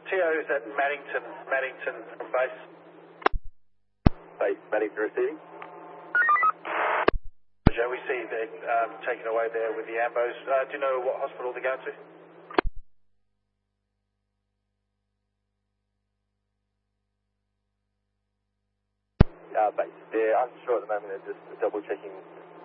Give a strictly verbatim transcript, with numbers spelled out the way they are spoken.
T O is at Maddington, Maddington from base. Base, Maddington receiving. Roger, we see them um, taken away there with the ambos. Uh, do you know what hospital they're going to? Uh, base. They're unsure at the moment, they're just double checking